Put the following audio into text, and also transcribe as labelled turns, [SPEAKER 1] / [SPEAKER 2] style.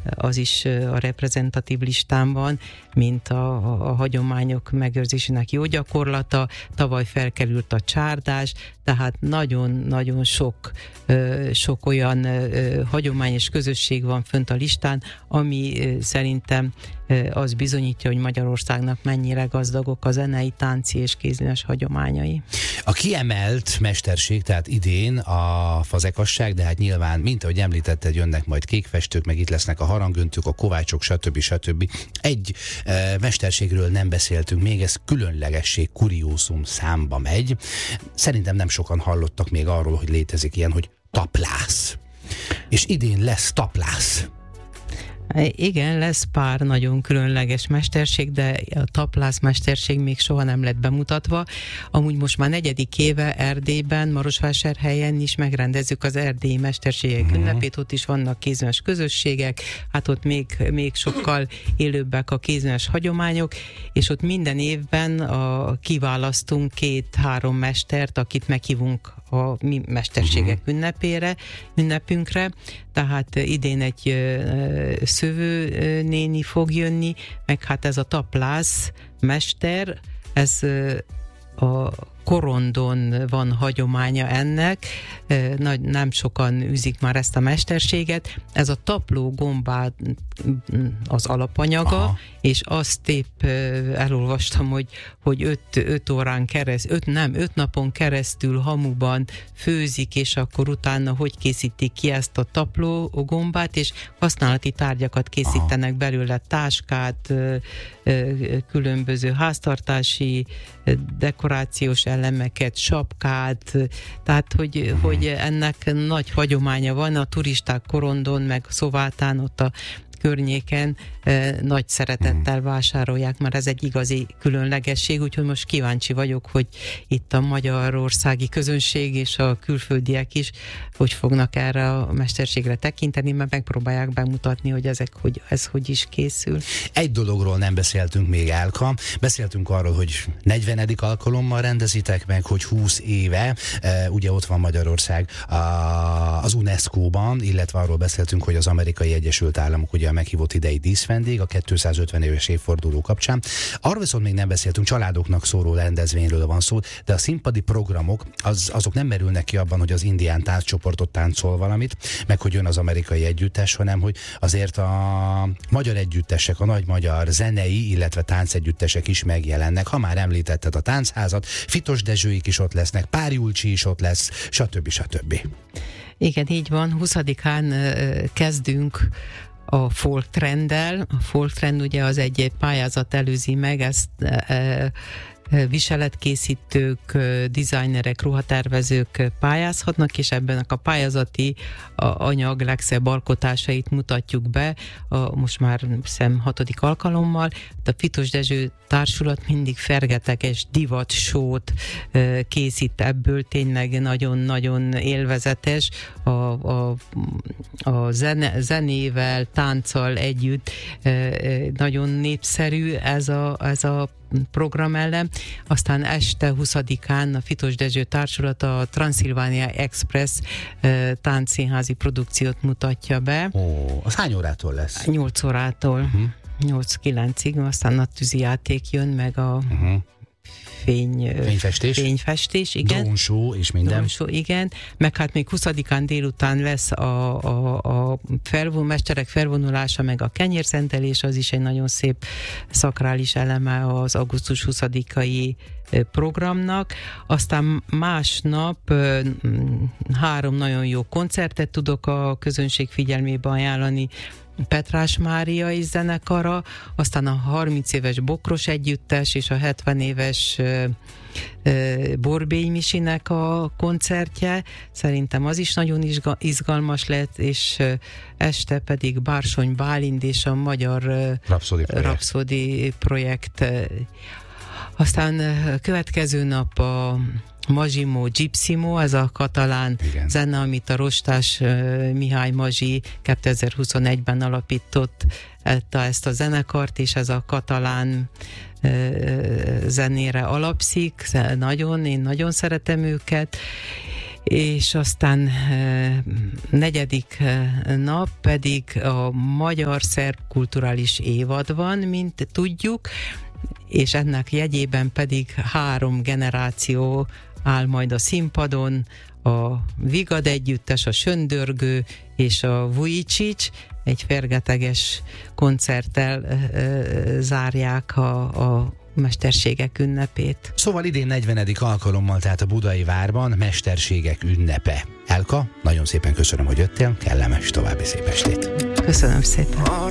[SPEAKER 1] az is a reprezentatív listámban, mint a hagyományok megőrzésének jó gyakorlata. Tavaly felkerült a csárdás, tehát nagyon-nagyon sok olyan hagyomány és közösség van fönt a listán, ami szerintem az bizonyítja, hogy Magyarországnak mennyire gazdagok a zenei, tánci és kézműves hagyományai.
[SPEAKER 2] A kiemelt mesterség, tehát idén a fazekasság, de hát nyilván, mint ahogy említetted, jönnek majd kékfestők, meg itt lesznek a harangöntők, a kovácsok, stb. Egy mesterségről nem beszéltünk még, ez különlegesség, kuriózum számba megy. Szerintem nem sokan hallottak még arról, hogy létezik ilyen, hogy taplász. És idén lesz taplász.
[SPEAKER 1] Igen, lesz pár nagyon különleges mesterség, de a taplász mesterség még soha nem lett bemutatva. Amúgy most már 4. éve Erdélyben, Marosvásárhelyen is megrendezzük az erdélyi mesterségek ünnepét, ott is vannak kézműves közösségek, hát ott még sokkal élőbbek a kézműves hagyományok, és ott minden évben kiválasztunk 2-3 mestert, akit meghívunk a mi mesterségek ünnepünkre, tehát idén egy szövő néni fog jönni, meg hát ez a taplász mester, ez a Korondon van hagyománya ennek, nem sokan űzik már ezt a mesterséget. Ez a tapló gombát az alapanyaga, és azt épp elolvastam, hogy 5 órán keresztül, 5 napon keresztül hamuban főzik, és akkor utána hogy készítik ki ezt a tapló gombát, és használati tárgyakat készítenek belőle, táskát, különböző háztartási dekorációs elemeket, sapkát, tehát hogy ennek nagy hagyománya van, a turisták Korondon, meg Szovátán, ott a környéken nagy szeretettel vásárolják, mert ez egy igazi különlegesség, úgyhogy most kíváncsi vagyok, hogy itt a magyarországi közönség és a külföldiek is hogy fognak erre a mesterségre tekinteni, mert megpróbálják bemutatni, hogy ez hogy is készül. Egy
[SPEAKER 2] dologról nem beszéltünk még, Elka. Beszéltünk arról, hogy 40. alkalommal rendezitek meg, hogy 20 éve, ugye ott van Magyarország az UNESCO-ban, illetve arról beszéltünk, hogy az Amerikai Egyesült Államok ugye a meghívott idei díszvendég a 250 éves évforduló kapcsán. Arról viszont még nem beszéltünk, családoknak szóló rendezvényről van szó, de a színpadi programok azok nem merülnek ki abban, hogy az indián tánccsoportot táncol valamit, meg hogy jön az amerikai együttes, hanem hogy azért a magyar együttesek, a nagy magyar zenei, illetve táncegyüttesek is megjelennek. Ha már említetted a táncházat, Fitos Dezsőik is ott lesznek, Pár Julcsi is ott lesz, stb.
[SPEAKER 1] Igen, így van. 20-án kezdünk a folk trenddel. A folk trend ugye az egy pályázat előzi meg, ezt viseletkészítők, designerek, ruhatervezők pályázhatnak, és ebben a pályázati anyag legszebb alkotásait mutatjuk be, most már hiszem 6. alkalommal. A Fitos Dezső Társulat mindig fergeteges divatsót készít ebből, tényleg nagyon-nagyon élvezetes, a zenével, tánccal együtt nagyon népszerű ez a program ellen. Aztán este 20-án a Fitos Dezső Társulat a Transylvania Express táncszínházi produkciót mutatja be.
[SPEAKER 2] Az hány órától lesz?
[SPEAKER 1] 8 órától. 8-9-ig, aztán nagy tűzijáték jön, meg a fényfestés, igen.
[SPEAKER 2] Drónshow és minden.
[SPEAKER 1] Drónshow, igen. Meg hát még 20-án délután lesz a mesterek felvonulása, meg a kenyérszentelés, az is egy nagyon szép szakrális eleme az augusztus 20-ai programnak. Aztán másnap 3 nagyon jó koncertet tudok a közönség figyelmébe ajánlani. Petrás Mária zenekara, aztán a 30 éves Bokros együttes és a 70 éves Borbély Misinek a koncertje. Szerintem az is nagyon izgalmas lett, és este pedig Bársony Bálint és a Magyar Rapszódi projekt. Aztán következő nap a Mazsimo Gypsimo, ez a katalán zene, amit a Rostás Mihály Mazsi 2021-ben alapított ezt a zenekart, és ez a katalán zenére alapszik. Én nagyon szeretem őket. és aztán negyedik nap pedig a magyar-szerb kulturális évad van, mint tudjuk, és ennek jegyében pedig 3 generáció áll majd a színpadon, a Vigad együttes, a Söndörgő és a Vujicic, egy fergeteges koncerttel zárják a mesterségek ünnepét.
[SPEAKER 2] Szóval idén 40. alkalommal, tehát a Budai Várban mesterségek ünnepe. Elka, nagyon szépen köszönöm, hogy jöttél, kellemes további szép estét.
[SPEAKER 1] Köszönöm szépen.